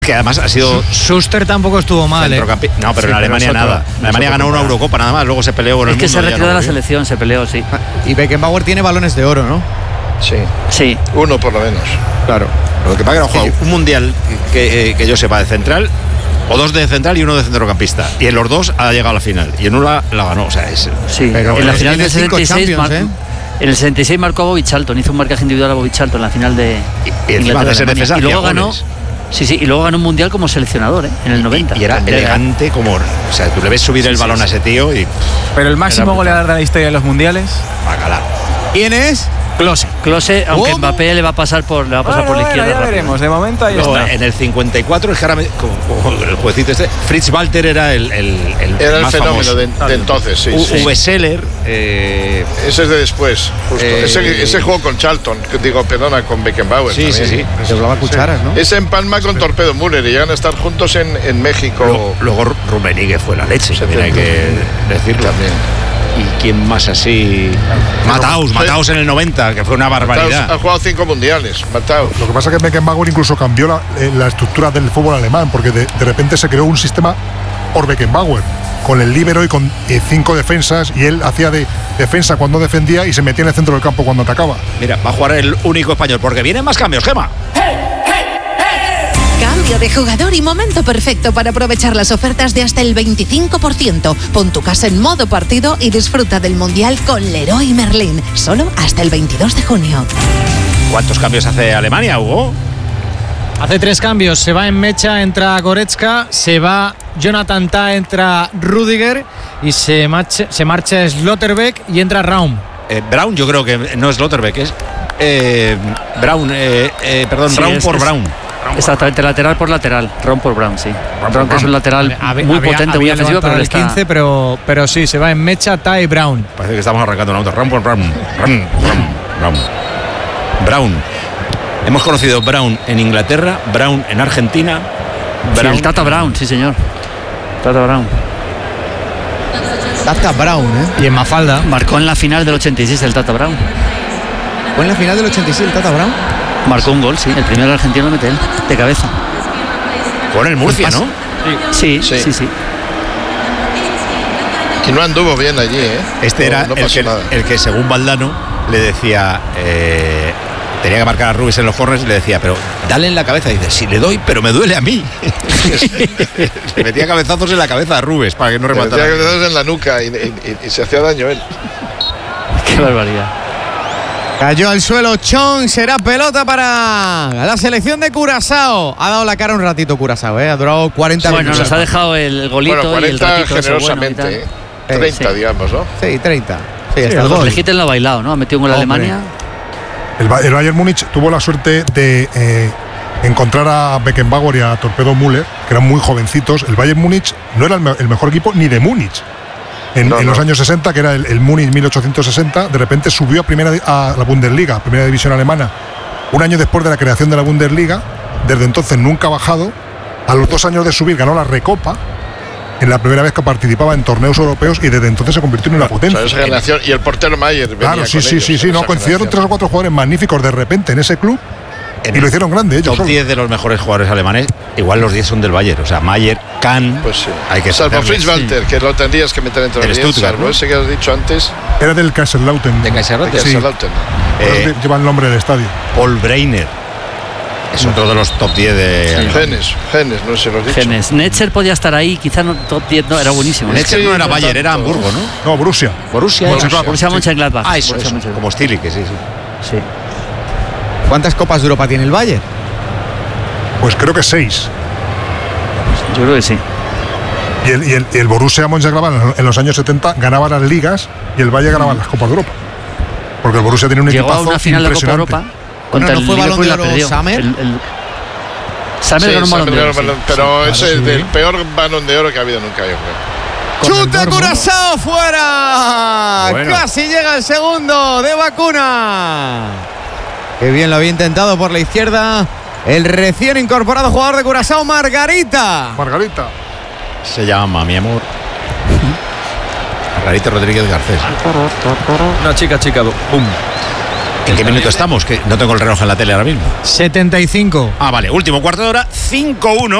Que además ha sido... Schuster tampoco estuvo mal, No, pero en Alemania nada. En Alemania ganó una Eurocopa nada más, luego se peleó con el mundo. Es que se retiró de la selección, se peleó, sí. Y Beckenbauer tiene balones de oro, ¿no? Sí. Uno por lo menos. Claro. Lo que pasa es que no ha jugado un mundial que yo sepa de central, o dos de central y uno de centrocampista. Y en los dos ha llegado a la final. Y en una la ganó. O sea, sí, pero en la final del 66 en el 66 marcó a Bobby Charlton, hizo un marcaje individual a Bobby Charlton en la final de Inglaterra. Y luego ganó. Sí, y luego ganó un mundial como seleccionador, en el 90. Y era elegante como... O sea, tú le ves subir el balón a ese tío y... Pero el máximo goleador de la historia de los mundiales... Bacala. ¿Quién es? Klose, aunque Mbappé le va a pasar por la izquierda. Ya veremos, de momento ahí está. En el 54, es que ahora como el jueguecito Fritz Walter era el más fenómeno famoso. de entonces, sí. Uwe Seller. Ese es de después, justo. Ese jugó con Charlton, con Beckenbauer. Sí. Se doblaba cucharas, ¿no? Ese empalma con Torpedo Müller y llegan a estar juntos en México. Luego Rummenigge fue la leche, también hay que decirlo. También. ¿Y quién más así? Mataus en el 90, que fue una barbaridad. Ha jugado 5 mundiales, Mataus. Lo que pasa es que Beckenbauer incluso cambió la estructura del fútbol alemán, porque de repente se creó un sistema por Beckenbauer, con el líbero y con 5 defensas, y él hacía de defensa cuando defendía y se metía en el centro del campo cuando atacaba. Mira, va a jugar el único español, porque vienen más cambios, Gemma. Cambio de jugador y momento perfecto para aprovechar las ofertas de hasta el 25%. Pon tu casa en modo partido y disfruta del Mundial con Leroy Merlin. Solo hasta el 22 de junio. ¿Cuántos cambios hace Alemania, Hugo? Hace 3 cambios. Se va en Mecha, entra Goretzka. Se va Jonathan Tah, entra Rüdiger. Y se marcha Slotterbeck y entra Raum. Brown, yo creo que no es Slotterbeck, es Brown. Raum por Brown. Exactamente, lateral por lateral, Raum por Brown, sí. Brown, que es un lateral muy potente, muy ofensivo, pero el 15, pero sí, se va en Mecha, Tah y Brown. Parece que estamos arrancando una auto. Raum por Brown. Brown. Hemos conocido Brown en Inglaterra, Brown en Argentina. Brown. Sí, el Tata Brown, sí señor. Tata Brown, Y en Mafalda. Marcó en la final del 86 el Tata Brown. ¿Fue en la final del 86 el Tata Brown? Marcó un gol, sí. El primero argentino lo mete él, de cabeza. Con el Murcia, ¿no? Sí. Y no anduvo bien allí, ¿eh? Este era el que según Valdano le decía... tenía que marcar a Rubens en los corners y le decía, pero dale en la cabeza. Y dice, sí le doy, pero me duele a mí. Le metía cabezazos en la cabeza a Rubens para que no rematara. Le metía cabezazos en la nuca y se hacía daño él. Qué barbaridad. Cayó al suelo Chong, será pelota para la selección de Curazao. Ha dado la cara un ratito Curazao, ha durado 40 minutos. Bueno, nos ha dejado el golito 40 y el ratito generosamente, bueno, 30 digamos, ¿no? Sí, 30. Sí, hasta el gol. Legiten lo ha bailado, ¿no? Ha metido un gol a Alemania. El Bayern Múnich tuvo la suerte de encontrar a Beckenbauer y a Torpedo Müller, que eran muy jovencitos. El Bayern Múnich no era el mejor equipo ni de Múnich. En los años 60, que era el Múnich 1860, de repente subió a la Bundesliga, primera división alemana, un año después de la creación de la Bundesliga. Desde entonces nunca ha bajado. A los 2 años de subir ganó la Recopa, en la primera vez que participaba en torneos europeos, y desde entonces se convirtió en una potencia. Esa generación, y el portero Mayer. Claro, sí, coincidieron 3 o 4 jugadores magníficos de repente en ese club. Y lo hicieron grande ellos. Top 10 de los mejores jugadores alemanes, igual los 10 son del Bayern. O sea, Mayer, Kahn. Pues sí. Hay que salvo Fritz Walter, que lo tendrías que meter entre los 10. Salvo ese que has dicho antes. Era del Kaiserslautern. ¿De Kaiserslautern? Sí. Lleva el nombre del estadio. Paul Breiner. Es otro de los top 10 de... Genes, no sé lo has dicho. Genes. Netzer podía estar ahí, quizá no top 10, no, era buenísimo. Netzer no era Bayern, era Hamburgo, ¿no? No, Borussia. Borussia Mönchengladbach. Ah, eso, como Stili, que sí. ¿Cuántas copas de Europa tiene el Bayern? Pues creo que 6. Yo creo que sí. Y el Borussia Mönchengladbach en los años 70 ganaba las ligas y el Bayern ganaba las Copas de Europa. Porque el Borussia tiene un equipazo impresionante. Llegó a una final de Copa de Europa. Contra ¿no fue Balón de Oro Sammer? Sammer ganó un Balón de Oro. Pero es el peor Balón de Oro que ha habido nunca, yo creo. ¡Chuta Curazao fuera! Bueno. Casi llega el segundo de Vacuna. Qué bien lo había intentado por la izquierda el recién incorporado jugador de Curazao, Margarita. Se llama mi amor. Margarita Rodríguez Garcés. Una chica, boom. ¿En qué minuto estamos? Que no tengo el reloj en la tele ahora mismo. 75. Ah, vale, último cuarto de hora, 5-1.